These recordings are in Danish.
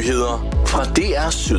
Nyheder fra DR Syd.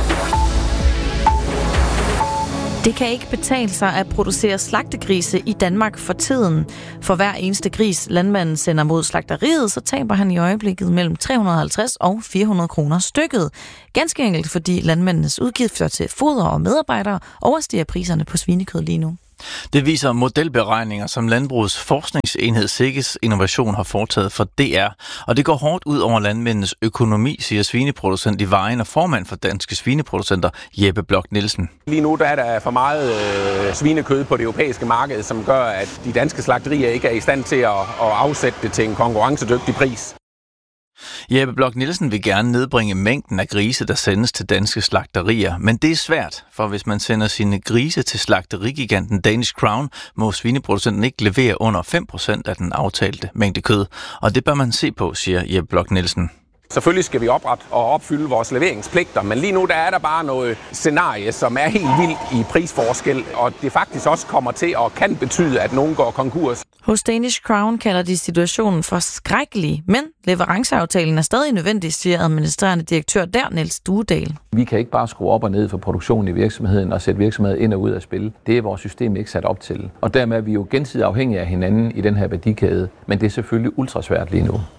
Det kan ikke betale sig at producere slagtegrise i Danmark for tiden. For hver eneste gris, landmanden sender mod slagteriet, så taber han i øjeblikket mellem 350 og 400 kroner stykket. Ganske enkelt, fordi landmændenes udgifter til foder og medarbejdere overstiger priserne på svinekød lige nu. Det viser modelberegninger, som Landbrugets Forskningsenhed Sikkes Innovation har foretaget for DR. Og det går hårdt ud over landmændenes økonomi, siger svineproducent i Vejen og formand for Danske Svineproducenter, Jeppe Bloch Nielsen. Lige nu der er der for meget svinekød på det europæiske marked, som gør, at de danske slagterier ikke er i stand til at afsætte det til en konkurrencedygtig pris. Jeppe Bloch Nielsen vil gerne nedbringe mængden af grise, der sendes til danske slagterier. Men det er svært, for hvis man sender sine grise til slagterigiganten Danish Crown, må svineproducenten ikke levere under 5% af den aftalte mængde kød. Og det bør man se på, siger Jeppe Bloch Nielsen. Selvfølgelig skal vi oprette og opfylde vores leveringspligter, men lige nu der er der bare noget scenarie, som er helt vildt i prisforskel, og det faktisk også kommer til og kan betyde, at nogen går konkurs. Hos Danish Crown kalder de situationen for skrækkelig, men leveranceaftalen er stadig nødvendig, siger administrerende direktør der, Niels Duedal. Vi kan ikke bare skrue op og ned for produktionen i virksomheden og sætte virksomheden ind og ud af spil. Det er vores system ikke sat op til. Og dermed er vi jo gensidigt afhængige af hinanden i den her værdikæde, men det er selvfølgelig ultrasvært lige nu.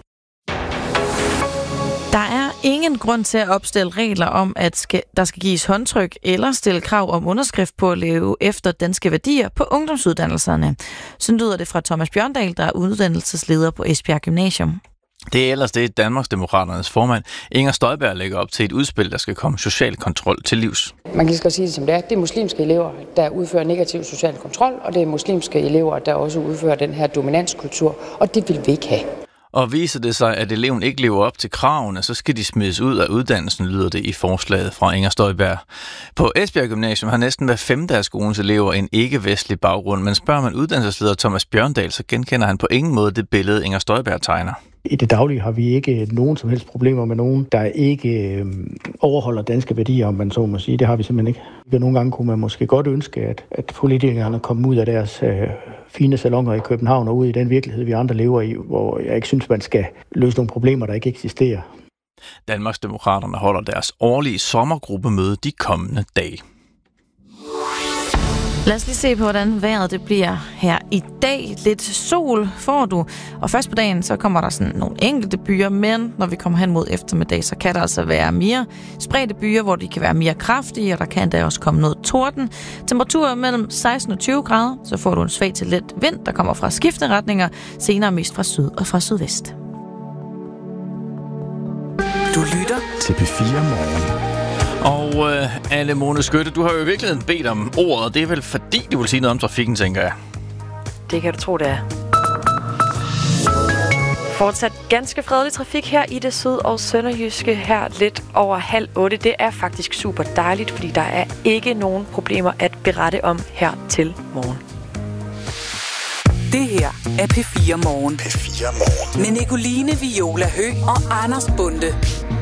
Der er ingen grund til at opstille regler om, at der skal gives håndtryk eller stille krav om underskrift på at leve efter danske værdier på ungdomsuddannelserne. Sådan lyder det fra Thomas Bjørndal, der er uddannelsesleder på Esbjerg Gymnasium. Det er ellers det, Danmarksdemokraternes formand Inger Støjberg lægger op til et udspil, der skal komme social kontrol til livs. Man kan lige så sige det som det er. Det er muslimske elever, der udfører negativ social kontrol, og det er muslimske elever, der også udfører den her dominanskultur, og det vil vi ikke have. Og viser det sig, at eleven ikke lever op til kravene, så skal de smides ud af uddannelsen, lyder det i forslaget fra Inger Støjberg. På Esbjerg Gymnasium har næsten hver femte af skolens elever en ikke-vestlig baggrund, men spørger man uddannelsesleder Thomas Bjørndal, så genkender han på ingen måde det billede, Inger Støjberg tegner. I det daglige har vi ikke nogen som helst problemer med nogen, der ikke overholder danske værdier, om man så må sige. Det har vi simpelthen ikke. Nogle gange kunne man måske godt ønske, at politikerne kom ud af deres fine salonger i København og ud i den virkelighed, vi andre lever i, hvor jeg ikke synes, man skal løse nogle problemer, der ikke eksisterer. Danmarksdemokraterne holder deres årlige sommergruppemøde de kommende dage. Lad os lige se på, hvordan vejret det bliver her i dag. Lidt sol får du, og først på dagen, så kommer der sådan nogle enkelte byer, men når vi kommer hen mod eftermiddag, så kan der altså være mere spredte byer, hvor de kan være mere kraftige, og der kan da også komme noget torden. Temperaturer mellem 16 og 20 grader, så får du en svag til let vind, der kommer fra skifteretninger, senere mest fra syd og fra sydvest. Du lytter til P4 Morgen. Og Anne Mone Skytte, du har jo i virkeligheden bedt om ordet. Det er vel fordi, du vil sige noget om trafikken, tænker jeg. Det kan du tro, det er. Fortsat ganske fredelig trafik her i det syd- og sønderjyske her lidt over 7:30. Det er faktisk super dejligt, fordi der er ikke nogen problemer at berette om her til morgen. Det her er P4 Morgen. P4 Morgen. Med Nicoline Viola Høgh og Anders Bunde.